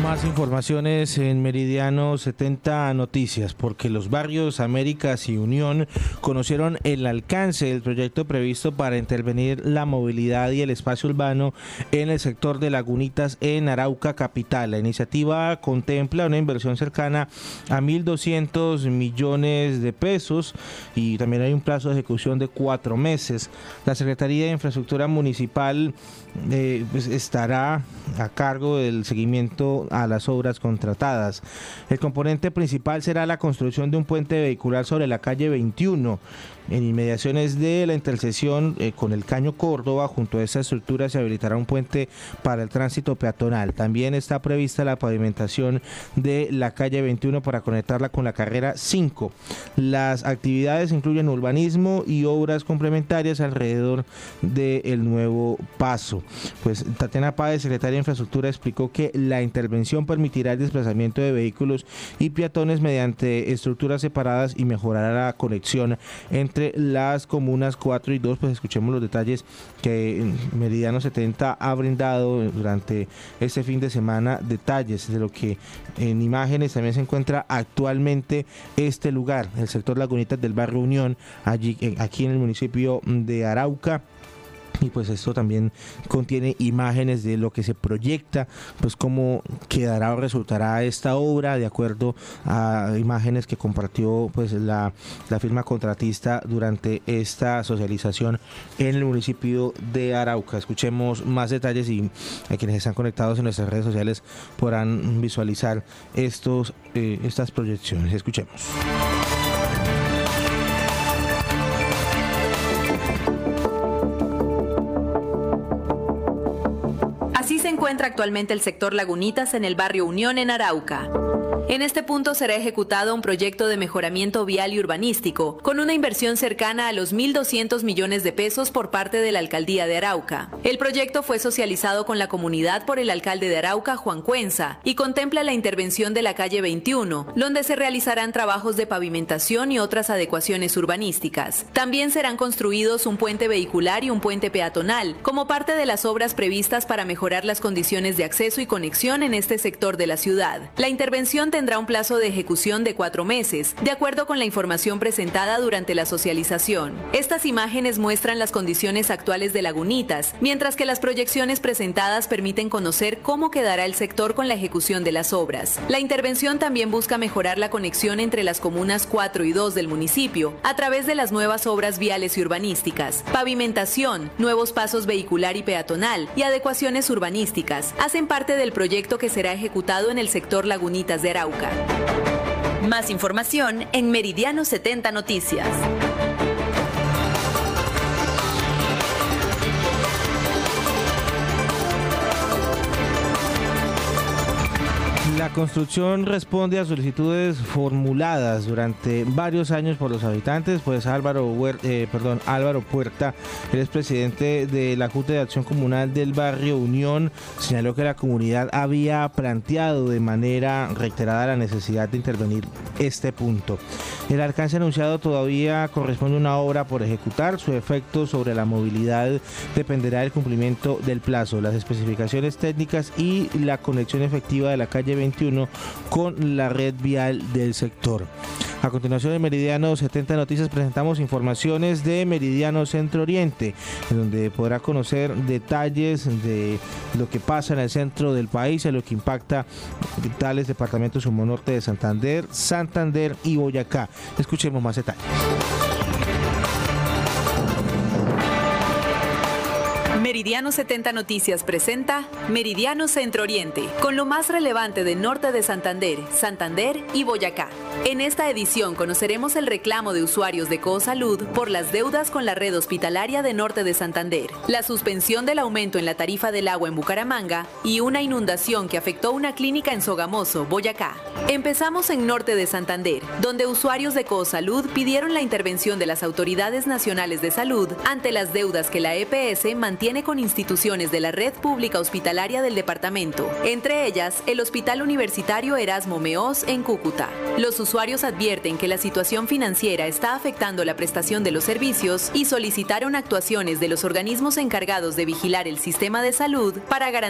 Más informaciones en Meridiano 70 Noticias, porque los barrios Américas y Unión conocieron el alcance del proyecto previsto para intervenir la movilidad y el espacio urbano en el sector de Lagunitas en Arauca capital. La iniciativa contempla una inversión cercana a 1.200 millones de pesos y también hay un plazo de ejecución de 4 meses. La Secretaría de Infraestructura Municipal estará a cargo del seguimiento a las obras contratadas. El componente principal será la construcción de un puente vehicular sobre la calle 21 en inmediaciones de la intersección con el Caño Córdoba. Junto a esta estructura se habilitará un puente para el tránsito peatonal. También está prevista la pavimentación de la calle 21 para conectarla con la carrera 5. Las actividades incluyen urbanismo y obras complementarias alrededor del nuevo paso. Pues Tatiana Páez, secretaria de Infraestructura, explicó que la intervención permitirá el desplazamiento de vehículos y peatones mediante estructuras separadas y mejorará la conexión entre las comunas 4 y 2. Pues escuchemos los detalles que Meridiano 70 ha brindado durante este fin de semana, detalles de lo que en imágenes también se encuentra actualmente este lugar, el sector Lagunitas del barrio Unión, aquí en el municipio de Arauca. Y pues esto también contiene imágenes de lo que se proyecta, pues cómo quedará o resultará esta obra, de acuerdo a imágenes que compartió pues la firma contratista durante esta socialización en el municipio de Arauca. Escuchemos más detalles y a quienes están conectados en nuestras redes sociales podrán visualizar estas proyecciones. Escuchemos. Así se encuentra actualmente el sector Lagunitas en el barrio Unión en Arauca. En este punto será ejecutado un proyecto de mejoramiento vial y urbanístico con una inversión cercana a los 1.200 millones de pesos por parte de la Alcaldía de Arauca. El proyecto fue socializado con la comunidad por el alcalde de Arauca, Juan Cuenza, y contempla la intervención de la calle 21, donde se realizarán trabajos de pavimentación y otras adecuaciones urbanísticas. También serán construidos un puente vehicular y un puente peatonal, como parte de las obras previstas para mejorar las condiciones de acceso y conexión en este sector de la ciudad. La intervención tendrá un plazo de ejecución de 4 meses, de acuerdo con la información presentada durante la socialización. Estas imágenes muestran las condiciones actuales de Lagunitas, mientras que las proyecciones presentadas permiten conocer cómo quedará el sector con la ejecución de las obras. La intervención también busca mejorar la conexión entre las comunas 4 y 2 del municipio a través de las nuevas obras viales y urbanísticas, pavimentación, nuevos pasos vehicular y peatonal y adecuaciones urbanísticas. Hacen parte del proyecto que será ejecutado en el sector Lagunitas de Arauca. Más información en Meridiano 70 Noticias. La construcción responde a solicitudes formuladas durante varios años por los habitantes. Pues Álvaro Puerta, el expresidente de la Junta de Acción Comunal del barrio Unión, señaló que la comunidad había planteado de manera reiterada la necesidad de intervenir este punto. El alcance anunciado todavía corresponde a una obra por ejecutar. Su efecto sobre la movilidad dependerá del cumplimiento del plazo, las especificaciones técnicas y la conexión efectiva de la calle 21 con la red vial del sector. A continuación, en Meridiano 70 Noticias presentamos informaciones de Meridiano Centro Oriente, en donde podrá conocer detalles de lo que pasa en el centro del país, en lo que impacta tales departamentos como norte de Santander y Boyacá. Escuchemos más detalles. Meridiano 70 Noticias presenta Meridiano Centro Oriente, con lo más relevante de norte de Santander y Boyacá. En esta edición conoceremos el reclamo de usuarios de Cosalud por las deudas con la red hospitalaria de norte de Santander, la suspensión del aumento en la tarifa del agua en Bucaramanga y una inundación que afectó una clínica en Sogamoso, Boyacá. Empezamos en norte de Santander, donde usuarios de Cosalud pidieron la intervención de las autoridades nacionales de salud ante las deudas que la EPS mantiene con instituciones de la red pública hospitalaria del departamento, entre ellas el Hospital Universitario Erasmo Meós en Cúcuta. Los usuarios advierten que la situación financiera está afectando la prestación de los servicios y solicitaron actuaciones de los organismos encargados de vigilar el sistema de salud para garantizar